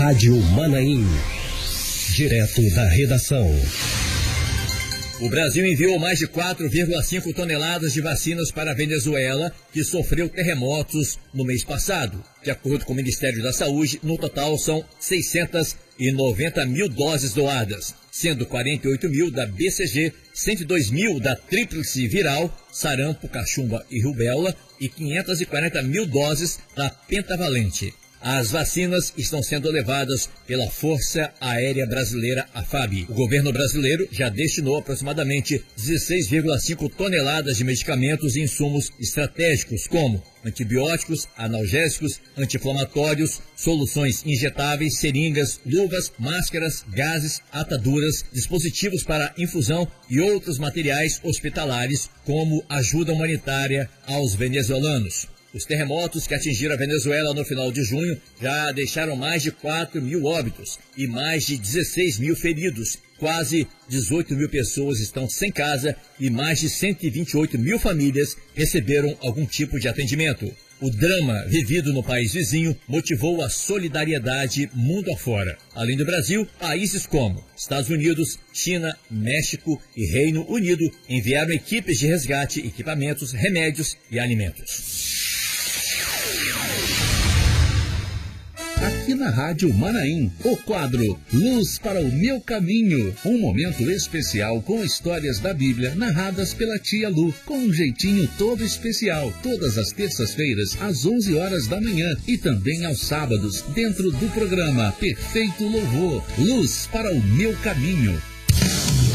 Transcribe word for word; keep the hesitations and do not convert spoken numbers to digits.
Rádio Manaim. Direto da redação. O Brasil enviou mais de quatro vírgula cinco toneladas de vacinas para a Venezuela, que sofreu terremotos no mês passado. De acordo com o Ministério da Saúde, no total são seiscentas e noventa mil doses doadas, sendo quarenta e oito mil da B C G, cento e dois mil da tríplice viral, sarampo, cachumba e rubéola e quinhentas e quarenta mil doses da pentavalente. As vacinas estão sendo levadas pela Força Aérea Brasileira, a FAB. O governo brasileiro já destinou aproximadamente dezesseis vírgula cinco toneladas de medicamentos e insumos estratégicos, como antibióticos, analgésicos, anti-inflamatórios, soluções injetáveis, seringas, luvas, máscaras, gases, ataduras, dispositivos para infusão e outros materiais hospitalares, como ajuda humanitária aos venezuelanos. Os terremotos que atingiram a Venezuela no final de junho já deixaram mais de quatro mil óbitos e mais de dezesseis mil feridos. Quase dezoito mil pessoas estão sem casa e mais de cento e vinte e oito mil famílias receberam algum tipo de atendimento. O drama vivido no país vizinho motivou a solidariedade mundo afora. Além do Brasil, países como Estados Unidos, China, México e Reino Unido enviaram equipes de resgate, equipamentos, remédios e alimentos. Aqui na Rádio Manaim, o quadro Luz para o Meu Caminho. Um momento especial com histórias da Bíblia narradas pela tia Lu, com um jeitinho todo especial. Todas as terças-feiras, às onze horas da manhã e também aos sábados, dentro do programa Perfeito Louvor. Luz para o Meu Caminho.